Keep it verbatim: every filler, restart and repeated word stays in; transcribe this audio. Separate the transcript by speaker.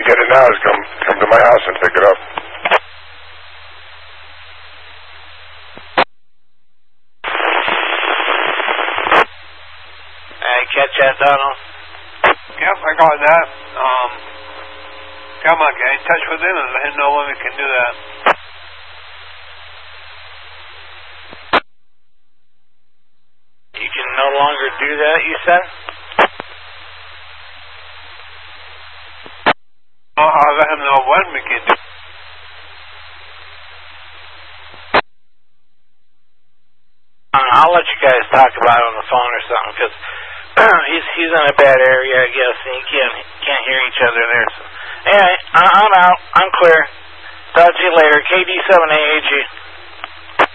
Speaker 1: Get it now, just come, come to my house and pick it up.
Speaker 2: Hey, catch that, Donald?
Speaker 3: Yep, I got that. Um, come on, get in touch with him and let him know when we can do that.
Speaker 2: You can no longer do that, you said?
Speaker 3: I'll, I'll let him know when we can do it.
Speaker 2: I'll let you guys talk about it on the phone or something, because he's he's in a bad area, I guess, and you can't, can't hear each other there. So. Anyway, I'm out. I'm clear. Talk to you later. K D seven A A G.